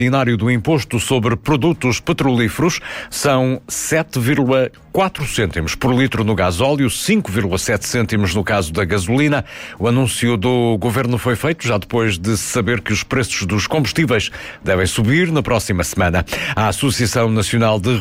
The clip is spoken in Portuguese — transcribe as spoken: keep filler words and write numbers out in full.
ordinário do imposto sobre produtos petrolíferos são sete vírgula quatro cêntimos por litro no gasóleo, cinco vírgula sete cêntimos no caso da gasolina. O anúncio do governo foi feito já depois de saber que os preços dos combustíveis devem subir na próxima semana. A Associação Nacional de